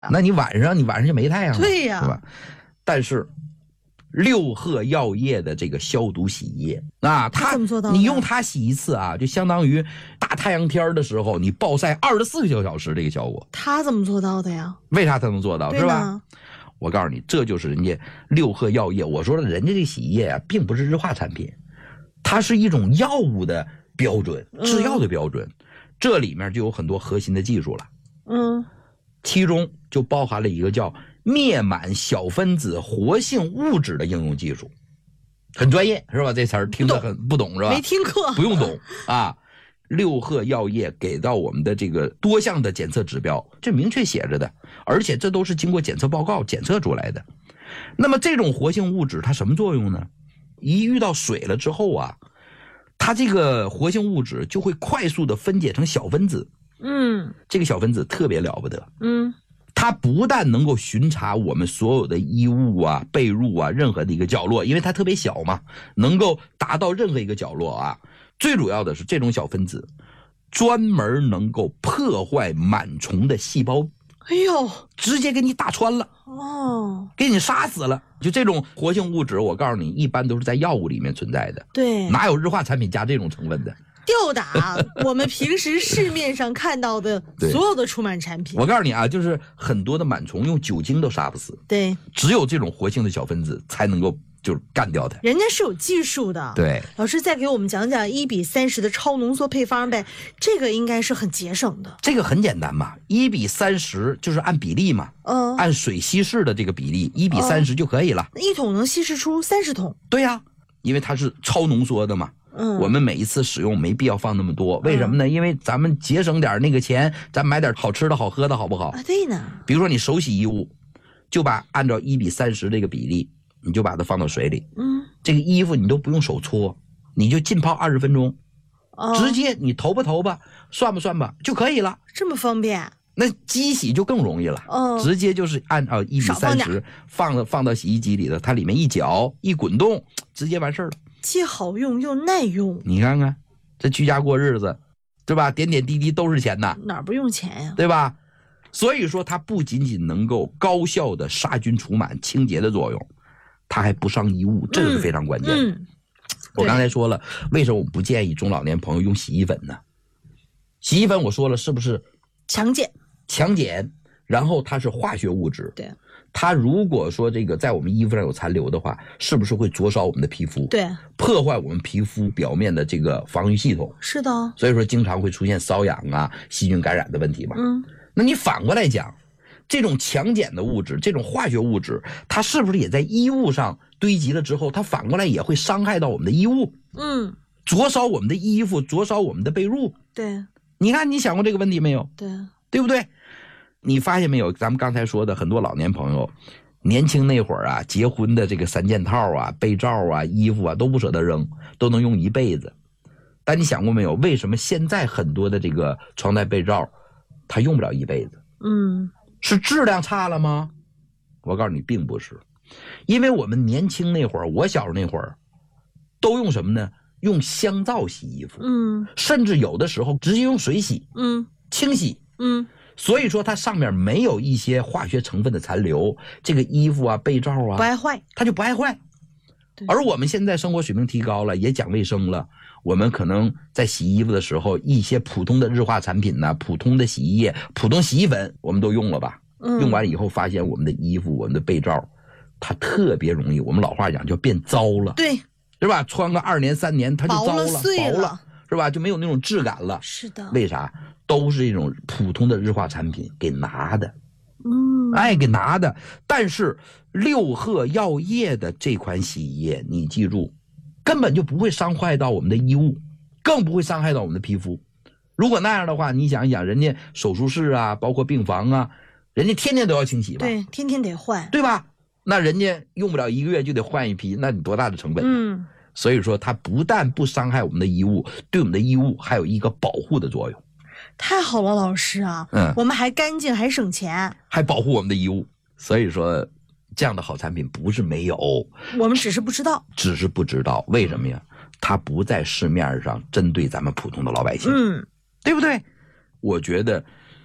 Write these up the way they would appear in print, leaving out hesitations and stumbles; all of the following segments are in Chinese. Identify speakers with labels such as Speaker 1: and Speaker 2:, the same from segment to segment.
Speaker 1: 那你晚上就没太阳了，
Speaker 2: 对呀，
Speaker 1: 是吧？但是六鹤药业的这个消毒洗衣液啊，
Speaker 2: 它怎么做到的？
Speaker 1: 你用它洗一次啊，就相当于大太阳天的时候你暴晒24个小时这个效果。
Speaker 2: 它怎么做到的呀？
Speaker 1: 为啥它能做到，是吧？我告诉你，这就是人家六鹤药业。我说了，人家这洗衣液啊，并不是日化产品，它是一种药物的标准，制药的标准。这里面就有很多核心的技术了。其中就包含了一个叫灭螨小分子活性物质的应用技术，很专业是吧？这词儿听着很不懂是吧？
Speaker 2: 没听课，
Speaker 1: 不用懂啊。六鹤药业给到我们的这个多项的检测指标，这明确写着的，而且这都是经过检测报告检测出来的。那么这种活性物质它什么作用呢？一遇到水了之后啊，它这个活性物质就会快速的分解成小分子。这个小分子特别了不得。它不但能够巡查我们所有的衣物啊、被褥啊任何的一个角落，因为它特别小嘛，能够达到任何一个角落啊。最主要的是这种小分子专门能够破坏螨虫的细胞，
Speaker 2: 哎呦，
Speaker 1: 直接给你打穿了给你杀死了。就这种活性物质，我告诉你，一般都是在药物里面存在的，
Speaker 2: 对，
Speaker 1: 哪有日化产品加这种成分的？
Speaker 2: 吊打我们平时市面上看到的所有的除螨产品。
Speaker 1: 我告诉你啊，就是很多的螨虫用酒精都杀不死，
Speaker 2: 对，
Speaker 1: 只有这种活性的小分子才能够就是干掉它。
Speaker 2: 人家是有技术的。
Speaker 1: 对，
Speaker 2: 老师再给我们讲讲1:30的超浓缩配方呗，这个应该是很节省的。
Speaker 1: 这个很简单嘛，1:30就是按比例嘛，按水稀释的这个比例1:30就可以了。
Speaker 2: 一桶能稀释出30桶。
Speaker 1: 对呀，因为它是超浓缩的嘛。我们每一次使用没必要放那么多，为什么呢？因为咱们节省点那个钱，咱买点好吃的好喝的好不好
Speaker 2: 啊？对呢。
Speaker 1: 比如说你手洗衣物，就按照1:30这个比例，你就把它放到水里。这个衣服你都不用手搓，你就浸泡20分钟，直接你投吧，算吧就可以了。
Speaker 2: 这么方便？
Speaker 1: 那机洗就更容易了。直接就是按照1:30放到洗衣机里的，它里面一搅一滚动，直接完事儿了。
Speaker 2: 既好用又耐用。
Speaker 1: 你看看这居家过日子，对吧？点点滴滴都是钱呐，
Speaker 2: 哪不用钱呀？
Speaker 1: 对吧？所以说它不仅仅能够高效的杀菌除螨清洁的作用，它还不伤衣物，这个是非常关键的。我刚才说了，为什么我不建议中老年朋友用洗衣粉呢？洗衣粉我说了是不是
Speaker 2: 强碱，
Speaker 1: 然后它是化学物质。
Speaker 2: 对，
Speaker 1: 它如果说这个在我们衣服上有残留的话，是不是会灼烧我们的皮肤？
Speaker 2: 对，
Speaker 1: 破坏我们皮肤表面的这个防御系统。
Speaker 2: 是的，
Speaker 1: 所以说经常会出现瘙痒啊、细菌感染的问题嘛。那你反过来讲，这种强碱的物质，这种化学物质，它是不是也在衣物上堆积了之后，它反过来也会伤害到我们的衣物？灼烧我们的衣服，灼烧我们的被褥。
Speaker 2: 对，
Speaker 1: 你看你想过这个问题没有？
Speaker 2: 对
Speaker 1: 不对？你发现没有，咱们刚才说的很多老年朋友年轻那会儿啊，结婚的这个3件套啊、被罩啊、衣服啊都不舍得扔，都能用一辈子。但你想过没有，为什么现在很多的这个床单被罩它用不了一辈子？是质量差了吗？我告诉你并不是。因为我们年轻那会儿，我小时候那会儿都用什么呢？用香皂洗衣服，甚至有的时候直接用水洗，清洗，所以说它上面没有一些化学成分的残留，这个衣服啊、被罩啊
Speaker 2: 不爱坏，
Speaker 1: 它就不爱坏。而我们现在生活水平提高了，也讲卫生了，我们可能在洗衣服的时候，一些普通的日化产品呢、普通的洗衣液、普通洗衣粉，我们都用了吧？用完以后发现我们的衣服、我们的被罩，它特别容易，我们老话讲叫变糟了，
Speaker 2: 对，
Speaker 1: 是吧？穿个2年3年它就糟了、
Speaker 2: 薄了，
Speaker 1: 是吧？就没有那种质感了。
Speaker 2: 是的。
Speaker 1: 为啥？都是这种普通的日化产品给拿的。给拿的。但是六鹤药业的这款洗衣液，你记住，根本就不会伤害到我们的衣物，更不会伤害到我们的皮肤。如果那样的话，你想一想，人家手术室啊，包括病房啊，人家天天都要清洗吧？
Speaker 2: 对，天天得换，
Speaker 1: 对吧？那人家用不了1个月就得换一批，那你多大的成本？所以说它不但不伤害我们的衣物，对我们的衣物还有一个保护的作用。
Speaker 2: 太好了，老师啊，我们还干净，还省钱，
Speaker 1: 还保护我们的衣物。所以说，这样的好产品不是没有，
Speaker 2: 我们只是不知道。
Speaker 1: 为什么呀？它不在市面上针对咱们普通的老百姓，对不对？我觉得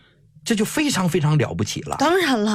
Speaker 1: 这就非常非常了不起了。
Speaker 2: 当然了。